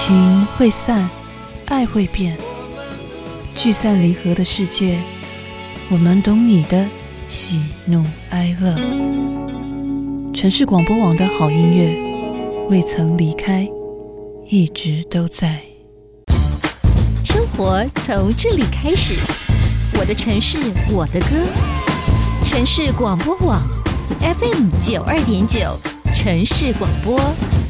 情会散，爱会变，聚散离合的世界，我们懂你的喜怒哀乐。城市广播网的好音乐未曾离开，一直都在。 生活从这里开始，我的城市，我的歌。城市广播网 FM 92.9，城市广播。